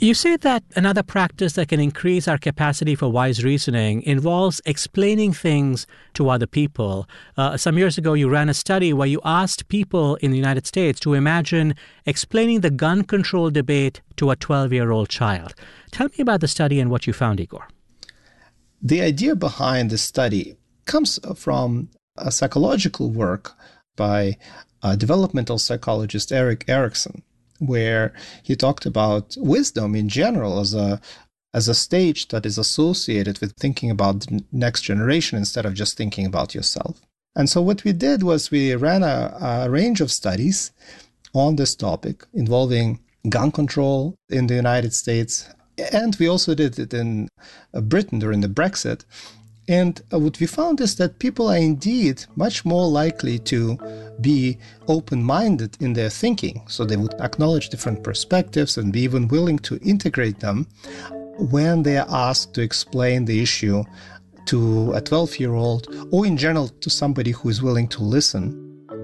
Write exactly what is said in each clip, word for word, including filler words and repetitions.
You say that another practice that can increase our capacity for wise reasoning involves explaining things to other people. Uh, some years ago, you ran a study where you asked people in the United States to imagine explaining the gun control debate to a twelve-year-old child. Tell me about the study and what you found, Igor. The idea behind this study comes from a psychological work by a developmental psychologist Erik Erikson, where he talked about wisdom in general as a as a stage that is associated with thinking about the next generation instead of just thinking about yourself. And so what we did was we ran a, a range of studies on this topic involving gun control in the United States, and we also did it in Britain during the Brexit. And what we found is that people are indeed much more likely to be open-minded in their thinking. So they would acknowledge different perspectives and be even willing to integrate them when they are asked to explain the issue to a twelve-year-old or in general to somebody who is willing to listen.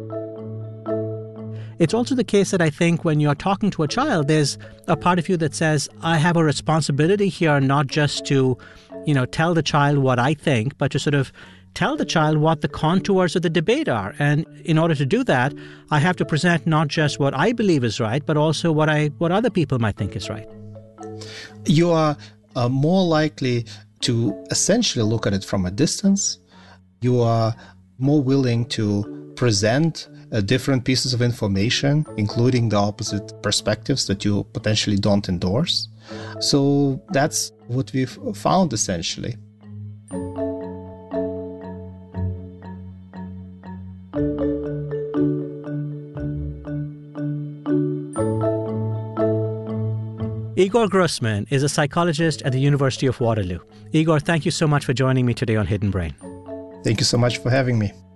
It's also the case that I think when you're talking to a child, there's a part of you that says, I have a responsibility here not just to, you know, tell the child what I think, but to sort of tell the child what the contours of the debate are. And in order to do that, I have to present not just what I believe is right, but also what I what other people might think is right. You are uh, more likely to essentially look at it from a distance. You are more willing to present uh, different pieces of information, including the opposite perspectives that you potentially don't endorse. So that's what we've found essentially. Igor Grossman is a psychologist at the University of Waterloo. Igor, thank you so much for joining me today on Hidden Brain. Thank you so much for having me.